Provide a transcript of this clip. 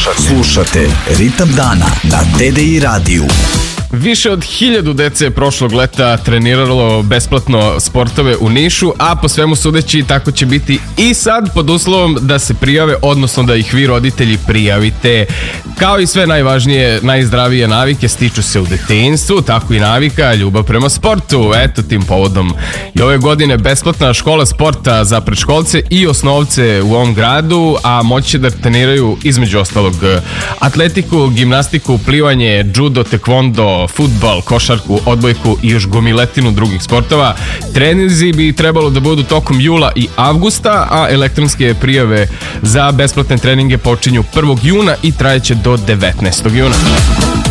Slušate Ritam dana na TDI radiju. Više od 1000 dece prošlog leta treniralo besplatno sportove u Nišu, a po svemu sudeći tako će biti i sad, pod uslovom da se prijave, odnosno da ih vi roditelji prijavite. Kao i sve najvažnije, najzdravije navike stiču se u detinjstvu, tako i navika ljubav prema sportu. Eto, tim povodom i ove godine besplatna škola sporta za predškolce i osnovce u ovom gradu, a moći će da treniraju između ostalog atletiku, gimnastiku, plivanje, judo, tekvondo, fudbal, košarku, odbojku i još gomiletinu drugih sportova. Treninzi bi trebalo da budu tokom jula i avgusta, a elektronske prijave za besplatne treninge počinju 1. juna i trajeće do 19. juna.